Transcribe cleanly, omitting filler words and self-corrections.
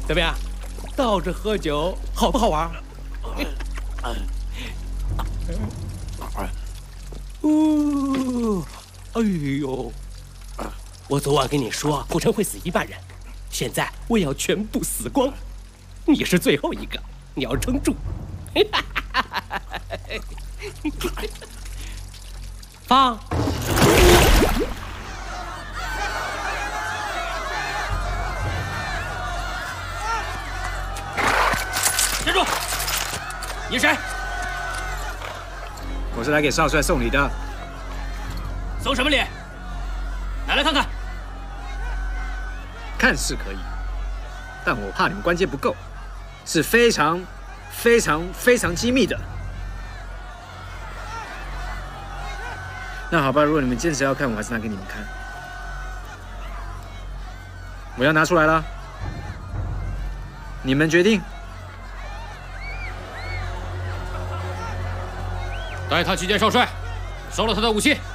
怎么样？倒着喝酒好不好玩？哎呦！我昨晚跟你说，古城会死1半人，现在我也要全部死光。你是最后一个，你要撑住。放！站住！你是谁？ 我是来给少帅送礼的。 送什么礼？拿来看看。 看是可以，但我怕你们关节不够，是非常、非常、非常机密的。那好吧，如果你们坚持要看，我还是拿给你们看。我要拿出来了，你们决定。 带他去见少帅，收了他的武器。